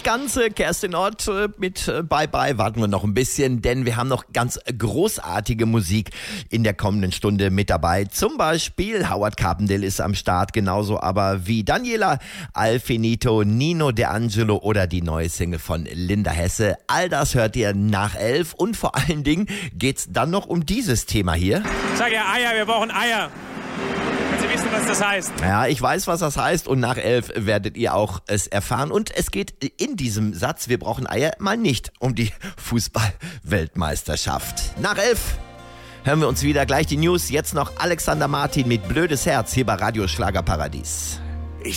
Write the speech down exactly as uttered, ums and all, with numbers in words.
Ganze, Kerstin Ott mit Bye Bye, warten wir noch ein bisschen, denn wir haben noch ganz großartige Musik in der kommenden Stunde mit dabei. Zum Beispiel Howard Carpendale ist am Start, genauso aber wie Daniela, Alfinito, Nino D'Angelo oder die neue Single von Linda Hesse. All das hört ihr nach elf und vor allen Dingen geht's dann noch um dieses Thema hier. Sag ja Eier, wir brauchen Eier. Sie wissen, was das heißt. Ja, ich weiß, was das heißt und nach elf werdet ihr auch es erfahren. Und es geht in diesem Satz, wir brauchen Eier, mal nicht um die Fußball-Weltmeisterschaft. Nach elf hören wir uns wieder, gleich die News. Jetzt noch Alexander Martin mit Blödes Herz hier bei Radio Schlagerparadies.